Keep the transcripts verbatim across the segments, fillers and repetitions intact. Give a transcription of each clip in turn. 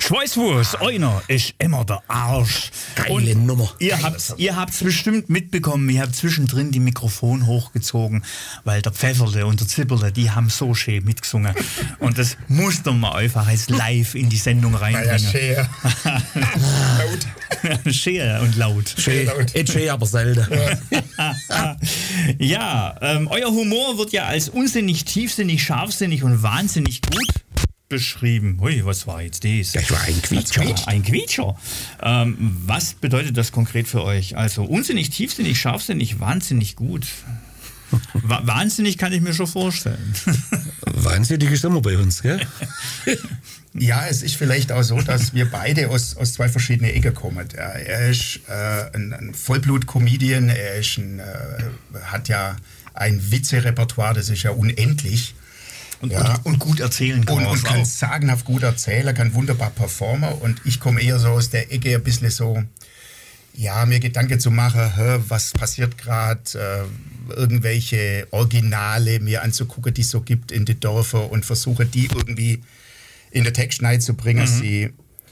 Schweißwurst, einer ist immer der Arsch. Geile Und Nummer. Ihr Geile habt's, ihr habt's bestimmt mitbekommen, ihr habt zwischendrin die Mikrofon hochgezogen, weil der Pfefferle und der Zipperle, die haben so schön mitgesungen. Und das musste man einfach als live in die Sendung reinbringen. Ja, laut. Schön und laut. Schön, schön, aber selten. Ja, ja ähm, euer Humor wird ja als unsinnig, tiefsinnig, scharfsinnig und wahnsinnig gut beschrieben. Hui, was war jetzt das? Das war ein Quietscher. Das war ein Quietscher. Ähm, was bedeutet das konkret für euch? Also unsinnig, tiefsinnig, scharfsinnig, wahnsinnig gut. Wa- wahnsinnig kann ich mir schon vorstellen. Wahnsinnig ist immer bei uns, gell? Ja, es ist vielleicht auch so, dass wir beide aus, aus zwei verschiedenen Ecken kommen. Ja, er ist äh, ein, ein Vollblut-Comedian, er ist ein, äh, hat ja ein Witze-Repertoire, das ist ja unendlich. Und, ja. und, und gut erzählen kann Und, man und kann auch. sagenhaft gut erzählen, kann wunderbar performen. Und ich komme eher so aus der Ecke ein bisschen so, ja, mir Gedanken zu machen, hä, was passiert gerade, äh, irgendwelche Originale mir anzugucken, die es so gibt in den Dörfern und versuche die irgendwie in der Text zu bringen, mhm. sie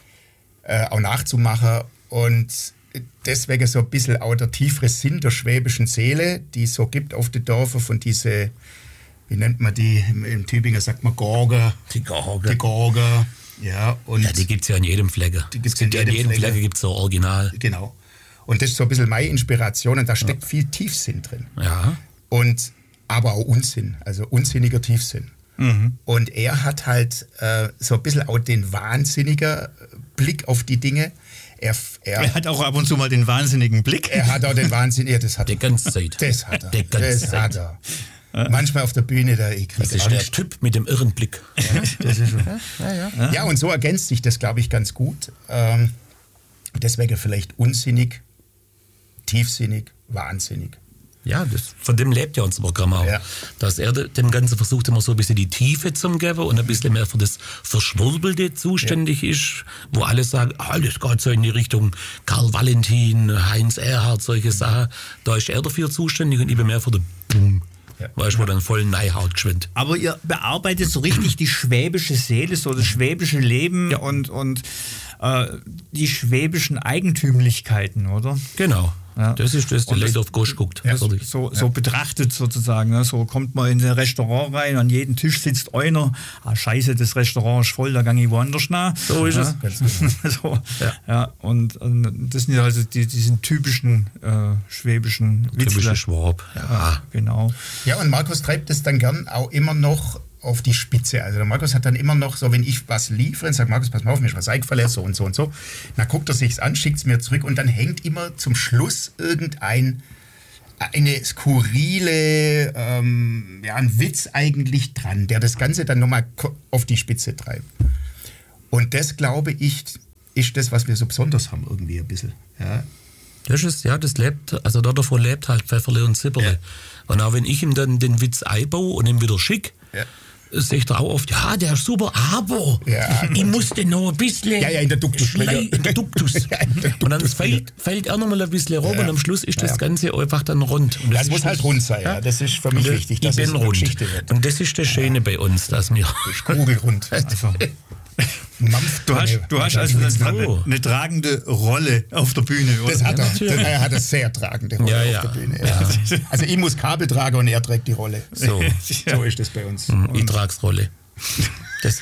äh, auch nachzumachen. Und deswegen so ein bisschen auch der tiefere Sinn der schwäbischen Seele, die es so gibt auf den Dörfern, von diese, wie nennt man die, im Tübinger sagt man Gorge. Die Gorge. Die Gorge, ja. Und ja, die gibt es ja an jedem Flecke. Die gibt's in jedem, jedem Flecke, Flecke gibt es so Original. Genau. Und das ist so ein bisschen meine Inspiration und da steckt ja. viel Tiefsinn drin. Ja. Und, aber auch Unsinn, also unsinniger Tiefsinn. Mhm. Und er hat halt äh, so ein bisschen auch den wahnsinnigen Blick auf die Dinge. Er, er, er hat auch ab und zu mal den wahnsinnigen Blick. Er hat auch den Wahnsinn, ja, das hat die ganze Zeit. Das hat er. Die ganze das Zeit. hat er. Ja. Manchmal auf der Bühne, da ich Das ist der Typ mit dem irren Blick. Ja, das ist schon. Ja, ja, ja. ja, und so ergänzt sich das, glaube ich, ganz gut. Ähm, deswegen vielleicht unsinnig, tiefsinnig, wahnsinnig. Ja, das, von dem lebt ja unser Programm auch. Ja. Dass er dem Ganzen versucht, immer so ein bisschen die Tiefe zu geben und ein bisschen mehr für das Verschwurbelte zuständig ja. ist, wo alle sagen, ah, das geht so in die Richtung Karl Valentin, Heinz Erhardt, solche Sachen. Da ist er dafür zuständig und ich bin mehr für den Boom. Ja. Weißt du, wo dann voll Neuhaut geschwind. Aber ihr bearbeitet so richtig die schwäbische Seele, so das schwäbische Leben ja. und, und äh, die schwäbischen Eigentümlichkeiten, oder? Genau. Ja. Das ist das, der Leute auf Gosch guckt. Ja, so, so ja. betrachtet sozusagen. Ne? So kommt man in ein Restaurant rein, an jedem Tisch sitzt einer. Ah, scheiße, das Restaurant ist voll, da gehe ich woanders nach. So ist ja. es. so. ja. Ja, und, und das sind also die, diesen typischen äh, schwäbischen Witzler. Typische Schwab. Ja, genau. Ja, und Markus treibt es dann gern auch immer noch auf die Spitze. Also der Markus hat dann immer noch so, wenn ich was liefere und sage, Markus, pass mal auf, mir ist was eingefallen, so und so und so. Dann guckt er sich's an, schickt es mir zurück und dann hängt immer zum Schluss irgendein eine skurrile, ähm, ja, ein Witz eigentlich dran, der das Ganze dann nochmal auf die Spitze treibt. Und das, glaube ich, ist das, was wir so besonders haben, irgendwie ein bisschen. Ja. Das ist, ja, das lebt, also davon lebt halt Pfefferle und Zipperle. Ja. Und auch wenn ich ihm dann den Witz einbaue und ihm wieder schick, ja. sehe ich da auch oft, ja, der ist super, aber ja. ich musste noch ein bisschen ja, ja, in der Duktus. Schlei, in der Duktus. ja, in der Duktus und dann fällt, fällt er noch mal ein bisschen rum ja. und am Schluss ist das ja. Ganze einfach dann rund. Und das, das muss halt rund sein, ja. Das ist für mich wichtig, dass es eine Geschichte wird. Und das ist das Schöne ja. bei uns, dass wir... Das ist kugelrund. Also. Du hast, du hast also eine, eine, eine tragende Rolle auf der Bühne, oder? Das hat er. Ja, er hat eine sehr tragende Rolle ja, ja. auf der Bühne. Ja. Also ich muss Kabel tragen und er trägt die Rolle. So, so ist das bei uns. Ich trage Rolle. Das,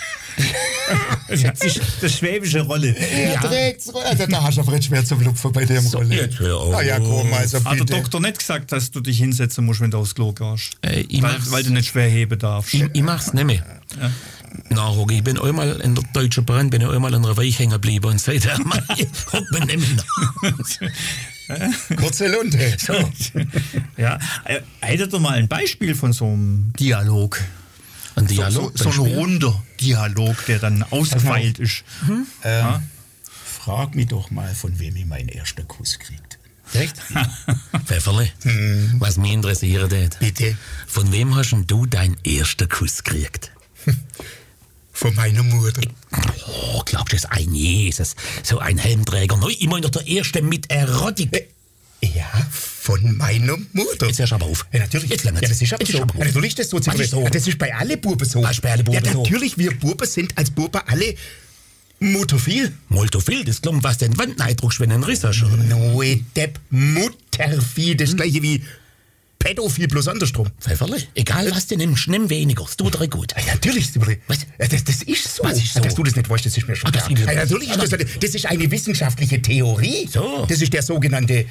das ist das schwäbische Rolle. Er ja. trägt's Rolle. Also, da hast du aber schwer zum Lupfen bei dem so, Rolle. Jetzt, ja, oh. ah, ja, komm, also Hat der Doktor nicht gesagt, dass du dich hinsetzen musst, wenn du aufs Klo gehst? Äh, weil, weil du nicht schwer heben darfst. Ich, ich mach's nicht mehr. Ja. Na, Rogi, ich bin einmal in der Deutschen Bahn, bin ich einmal an einer Weich hängen geblieben und seitdem hockt man nicht mehr. Kurze Lunte. So. Ja, äh, hättet ihr mal ein Beispiel von so einem Dialog? Ein Dialog? So, so, so ein runder Dialog, der dann ausgefeilt ist. Hm? Ähm, ja? Frag mich doch mal, von wem ich meinen ersten Kuss kriegt. Echt? Pfefferle, hm. was mich interessiert hat. Bitte? Von wem hast du deinen ersten Kuss gekriegt? Von meiner Mutter. Oh, glaubst du, das ist ein Jesus? So ein Helmträger. No, ich meine der Erste mit Erotik. Ja, von meiner Mutter. Jetzt hörst du aber auf. Ja, natürlich. Jetzt, ja, das ist aber so. Ja, natürlich ist das so. Das ist so. Ja, das ist bei allen Buben so. Das ist bei allen Buben ja, so. natürlich, wir Buben sind als Buben alle Mutterviel? Multophil, das klingt was den Wandeneindruck, wenn ein Riss hast. Noe Depp, Muttervieh, das gleiche wie Pädophil bloß andersrum. Pfefferle, egal was du nimmst, nimm weniger, es tut dir gut. Ja, natürlich, Sibberle. Was? Das, das ist so. Was ist so? Dass du das nicht weißt, das ist mir schon Ah, das klar. ist- Ja, natürlich ist das, das ist eine wissenschaftliche Theorie. So. Das ist der sogenannte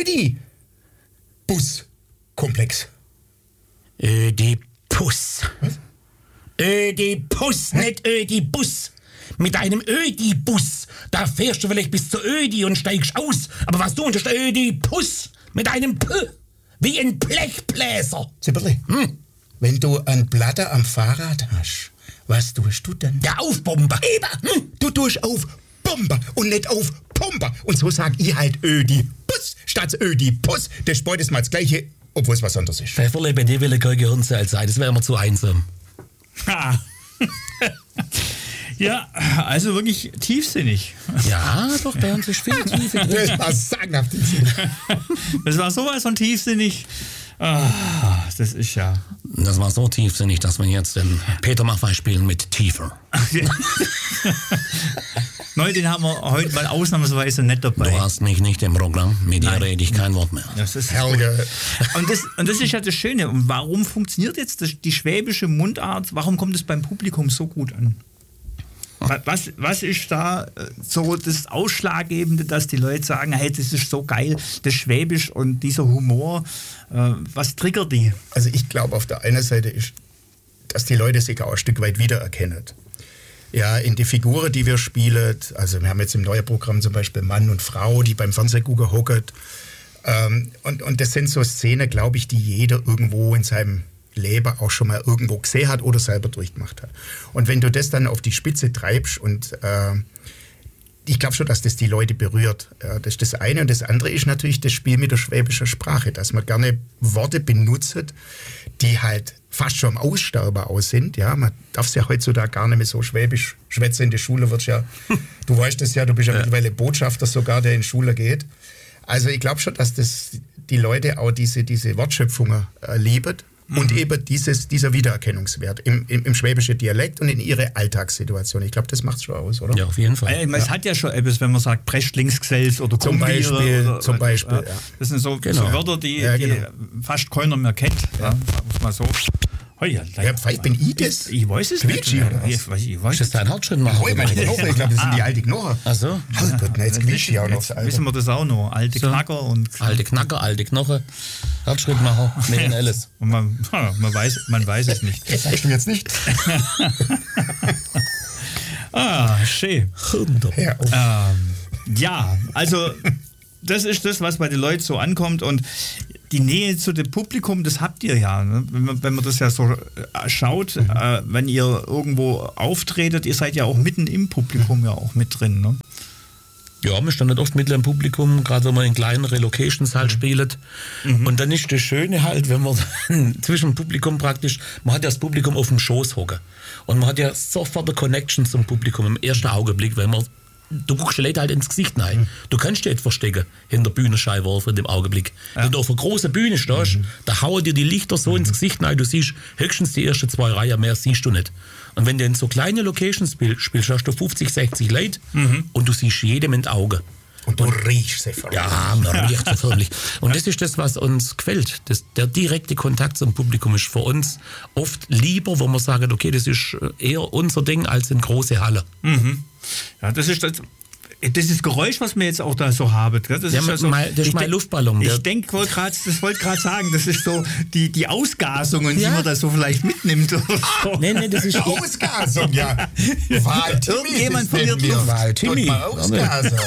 Ödipus-Komplex. Ödipus. Was? Ödipus, nicht Ödibus. Mit einem Ödibus, da fährst du vielleicht bis zur Ödi und steigst aus. Aber was du und ist der Ödipus mit einem P, wie ein Blechbläser. Sibberle, Hm? wenn du einen Blatter am Fahrrad hast, was tust du dann? Der Aufbomber. Hm, du tust auf Bomber und nicht auf Pumper. Und so sag ich halt Ödipus statt Ödipus. Das ist beides mal das Gleiche, obwohl es was anderes ist. Pfefferle, bei dir will ich kein Gehirnzeit sein, das wäre mir zu einsam. Ha. Ja, also wirklich tiefsinnig. Ja, doch, bei uns ist viel Tiefe drin. Das war sagenhaft. Das war sowas von tiefsinnig. Ah, das ist ja. Das war so tiefsinnig, dass wir jetzt den Peter Maffay spielen mit Tiefer. Neu, den haben wir heute mal ausnahmsweise nicht dabei. Du hast mich nicht im Programm, mit dir rede ich kein Wort mehr. Das ist Helge. Und das, und das ist ja das Schöne. Und warum funktioniert jetzt das, die schwäbische Mundart, warum kommt es beim Publikum so gut an? Wa- Was, was ist da äh, so das Ausschlaggebende, dass die Leute sagen, hey, das ist so geil, das Schwäbisch und dieser Humor, äh, was triggert die? Also ich glaube, auf der einen Seite ist, dass die Leute sich auch ein Stück weit wiedererkennen. Ja, in die Figuren, die wir spielen, also wir haben jetzt im neuen Programm zum Beispiel Mann und Frau, die beim Fernsehgucken hocken. Ähm, und, und das sind so Szenen, glaube ich, die jeder irgendwo in seinem Leben auch schon mal irgendwo gesehen hat oder selber durchgemacht hat. Und wenn du das dann auf die Spitze treibst und äh, ich glaube schon, dass das die Leute berührt. Ja, das ist das eine. Und das andere ist natürlich das Spiel mit der schwäbischen Sprache, dass man gerne Worte benutzt, die halt fast schon am Aussterben aus sind. Ja, man darf es ja heutzutage gar nicht mehr so schwäbisch schwätzen. In der Schule wird ja, du weißt das ja, du bist ja, ja mittlerweile Botschafter sogar, der in die Schule geht. Also ich glaube schon, dass das die Leute auch diese, diese Wortschöpfungen äh, lieben. Und mhm. eben dieses, dieser Wiedererkennungswert im, im, im schwäbischen Dialekt und in ihre Alltagssituation. Ich glaube, das macht es schon aus, oder? Ja, auf jeden Fall. Äh, es ja. hat ja schon etwas, wenn man sagt, Prechtlingsgesells oder Zum Kombiere Beispiel, oder, zum Beispiel, äh, ja. Das sind so, Genau. so Wörter, die, Ja, genau. die fast keiner mehr kennt. Ja. Sagen wir es mal so. Oh ja, Ja, vielleicht bin ich das. Ich weiß es Quietschi, nicht. oder was? Ich, weiß- ich weiß Ist das es dein Herzschrittmacher? Oh, ich meine Knochen, ich glaube, das sind die alten Knochen. Ach so. Halbert, na, jetzt quietscht ja auch noch. Jetzt wissen wir das auch noch. Alte So. Knacker und, Alte Knacker, alte Knochen, Herzschrittmacher, mit den Alice. und man, ja, man, weiß, man weiß es nicht. Das sagst du jetzt nicht. Ah, schön. Ja, oh. Ähm, ja, also das ist das, was bei den Leuten so ankommt und die Nähe zu dem Publikum, das habt ihr ja. Ne? Wenn, man, wenn man das ja so äh, schaut, Mhm. äh, wenn ihr irgendwo auftretet, ihr seid ja auch mitten im Publikum ja auch mit drin. Ne? Ja, wir standen oft mittel im Publikum, gerade wenn man in kleinere Locations halt spielt. Mhm. Und dann ist das Schöne halt, wenn man dann zwischen dem Publikum praktisch, man hat ja das Publikum auf dem Schoß hocken. Und man hat ja sofort eine Connection zum Publikum im ersten Augenblick, weil man, du guckst die Leute halt ins Gesicht rein. Mhm. Du kannst dich nicht verstecken hinter der Bühnenscheinwerfer in dem Augenblick. Ja. Wenn du auf einer großen Bühne stehst, mhm. da hauen dir die Lichter so mhm. ins Gesicht rein, du siehst höchstens die ersten zwei Reihen, mehr siehst du nicht. Und wenn du in so kleine Locations spielst, hast du fünfzig, sechzig Leute mhm. und du siehst jedem in die Augen. Und du riechst sie förmlich. Ja, man riecht sie förmlich. Und das ist das, was uns gefällt. Das, der direkte Kontakt zum Publikum ist für uns oft lieber, wo man sagt, okay, das ist eher unser Ding als in große Halle. Mhm. Ja, das ist das. Das ist Geräusch, was wir jetzt auch da so haben. Das ist, ja, ja so, mein, das ist mein denk, Luftballon. Ich denke, das wollte gerade sagen, das ist so die, die Ausgasungen, ja. die man da so vielleicht mitnimmt. Oder so. Nee, nee, das ist Ausgasung, ja. Irgendjemand verliert Luft. Timmy. Ausgasung.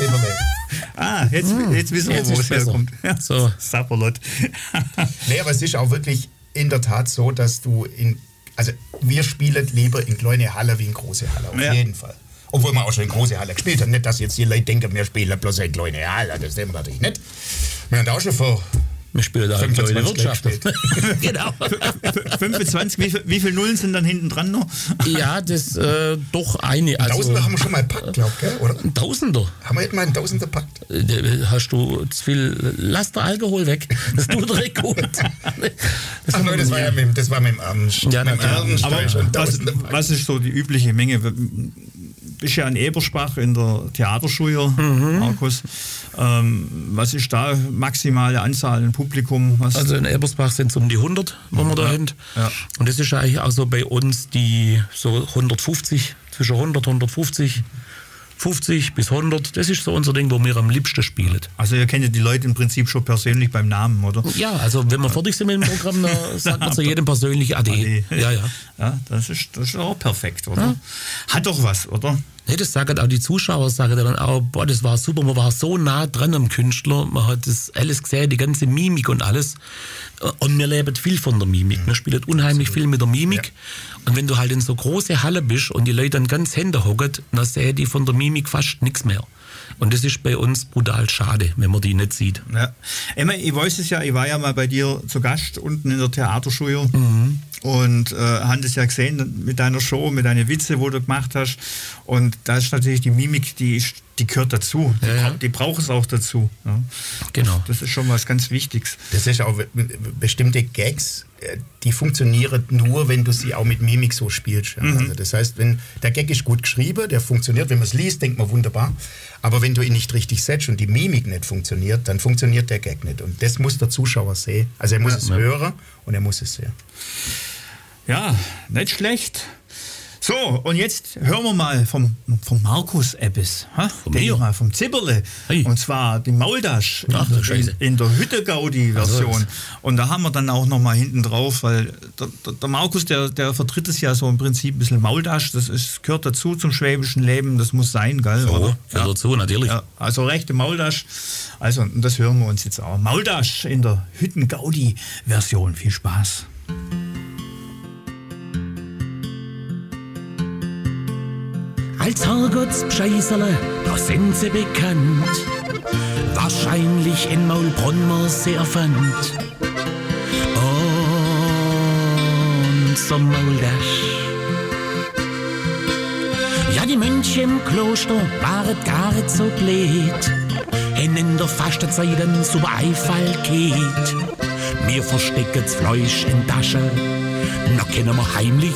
Ah, jetzt, jetzt wissen wir, jetzt wo es herkommt. Ja. So. Sapperlot. Nee, aber es ist auch wirklich in der Tat so, dass du in, also wir spielen lieber in kleine Halle wie in große Halle, auf ja. jeden Fall. Obwohl wir auch schon in große Halle gespielt haben. Nicht, dass jetzt die Leute denken, wir spielen bloß in kleine Halle. Das sehen wir natürlich nicht. Wir haben auch schon vor wir spielen da eine Wirtschaft. Genau. fünfundzwanzig, wie, viel, wie viele Nullen sind dann hinten dran noch? Ja, das äh, doch eine. Also, Tausender haben wir schon mal gepackt, glaube ich, oder? Ein Tausender. Haben wir jetzt mal einen Tausender gepackt? Hast du zu viel, lass der Alkohol weg. Das tut direkt gut. Das Ach nein, das war ja mit, das war mit dem Ernst. Ja, mit dem ja, Ernst aber was, was ist so die übliche Menge? bist ja in Ebersbach in der Theaterschule, mhm. Markus. Ähm, was ist da maximale Anzahl an Publikum? Was also in Ebersbach sind es um die hundert, wo wir da sind. Ja. Und das ist eigentlich auch so bei uns die so hundertfünfzig, zwischen hundert, hundertfünfzig. fünfzig bis hundert, das ist so unser Ding, wo wir am liebsten spielen. Also ihr kennt ja die Leute im Prinzip schon persönlich beim Namen, oder? Ja, also wenn wir fertig sind mit dem Programm, dann sagt man zu jedem persönlich Ade. Ade. Ja, ja. Ja, das ist, das ist auch perfekt, oder? Ja. Hat doch was, oder? Nee, das sagen auch die Zuschauer, sagen dann auch, boah, das war super, man war so nah dran am Künstler, man hat das alles gesehen, die ganze Mimik und alles. Und wir leben viel von der Mimik, wir spielen unheimlich viel mit der Mimik. Ja. Und wenn du halt in so große Halle bist und die Leute dann ganz Hände hocken, dann sehen die von der Mimik fast nichts mehr. Und das ist bei uns brutal schade, wenn man die nicht sieht. Ja. Emma, ich weiß es ja, ich war ja mal bei dir zu Gast unten in der Theaterschule. Mhm. Und äh, haben das ja gesehen mit deiner Show, mit deinen Witze, wo du gemacht hast. Und da ist natürlich die Mimik, die, ist, die gehört dazu. Die, ja, ja. die braucht es auch dazu. Ja. Genau. Das, das ist schon was ganz Wichtiges. Das ist auch bestimmte Gags, die funktionieren nur, wenn du sie auch mit Mimik so spielst. Ja. Mhm. Also das heißt, wenn der Gag ist gut geschrieben, der funktioniert, wenn man es liest, denkt man wunderbar. Aber wenn du ihn nicht richtig setzt und die Mimik nicht funktioniert, dann funktioniert der Gag nicht. Und das muss der Zuschauer sehen. Also er muss ja, es ja. hören und er muss es sehen. Ja, nicht schlecht. So, und jetzt hören wir mal vom, vom Markus etwas. Von mir? Mal vom Zibberle. Hey. Und zwar die Maultasch Ach, in, in, in der Hütte-Gaudi-Version. Also. Und da haben wir dann auch noch mal hinten drauf, weil der, der, der Markus, der, der vertritt es ja so im Prinzip ein bisschen Maultasch. Das ist, gehört dazu zum schwäbischen Leben. Das muss sein, gell? So, oder? Ja, dazu, natürlich. Ja, also rechte Maultasch. Also, und das hören wir uns jetzt auch. Maultasch in der Hütten-Gaudi-Version. Viel Spaß. Als Herrgottsbscheißerle, da sind sie bekannt. Wahrscheinlich in Maulbronn man sehr fand. Unser Maultasch. Ja, die Mönche im Kloster waren gar nicht so blöd. Hen in der Fastenzeit ein super Einfall geht. Wir verstecken das Fleisch in Tasche, na können wir heimlich